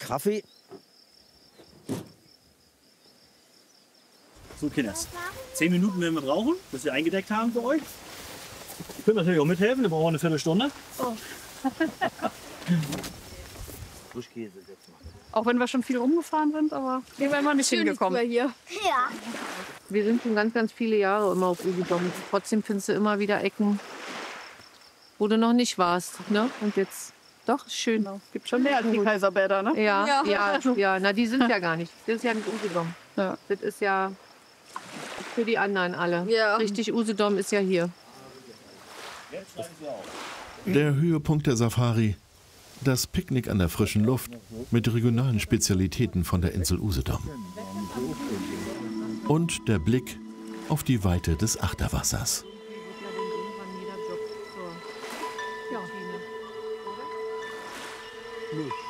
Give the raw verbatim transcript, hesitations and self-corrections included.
Kaffee. So, Kinders. Zehn Minuten werden wir brauchen, bis wir eingedeckt haben für euch. Ihr könnt natürlich auch mithelfen, wir brauchen eine Viertelstunde. Oh. Frischkäse setzen. Auch wenn wir schon viel umgefahren sind, aber wir wären mal nicht hingekommen. Hier. Ja. Wir sind schon ganz, ganz viele Jahre immer auf Usedom. Trotzdem findest du immer wieder Ecken, wo du noch nicht warst. Ne? Und jetzt, doch, ist schön. Genau. Gibt schon mehr als die Kaiserbäder, ne? Ja, ja, Ja. ja, ja. Na, die sind ja gar nicht. Das ist ja nicht Usedom. Ja. Das ist ja für die anderen alle. Ja. Richtig, Usedom ist ja hier. Der Höhepunkt der Safari. Das Picknick an der frischen Luft mit regionalen Spezialitäten von der Insel Usedom. Und der Blick auf die Weite des Achterwassers. Ja.